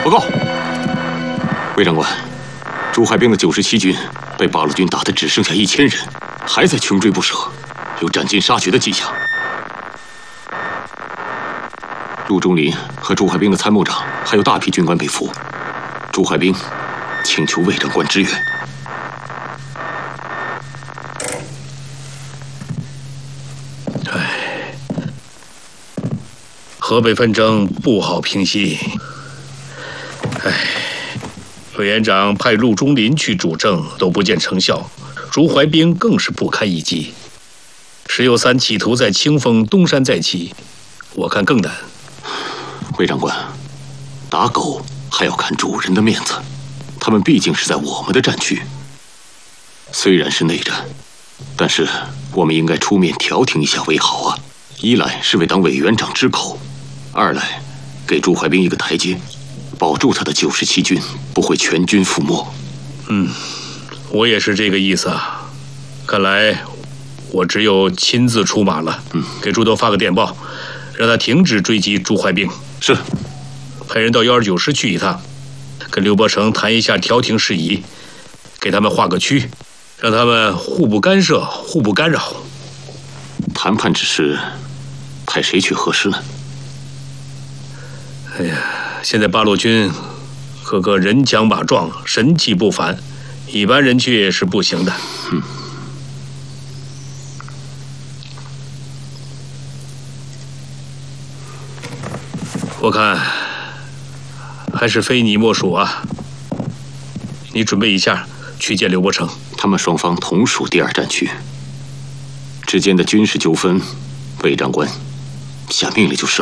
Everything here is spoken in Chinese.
报告，魏长官，朱海兵的97军被八路军打得只剩下1000人，还在穷追不舍，有斩尽杀绝的迹象。陆中林和朱海兵的参谋长还有大批军官被俘，朱海兵请求魏长官支援。 河北纷争不好平息。委员长派陆中林去主政都不见成效，朱怀兵更是不堪一击。石友三企图在清风东山再起，我看更难。 魏长官，打狗还要看主人的面子，他们毕竟是在我们的战区，虽然是内战，但是我们应该出面调停一下为好啊！一来是为党委员长之口，二来给朱怀兵一个台阶，保住他的97军不会全军覆没。 我也是这个意思啊。看来我只有亲自出马了。给朱德发个电报，让他停止追击朱怀兵。 是。 派人到129师去一趟，跟刘伯承谈一下调停事宜，给他们划个区，让他们互不干涉，互不干扰。 谈判之事，派谁去合适呢？ 现在八路军个个人强马壮，神气不凡，一般人去是不行的。我看还是非你莫属啊！你准备一下去见刘伯承。 他们双方同属第2战区，之间的军事纠纷，魏长官下命令就是了。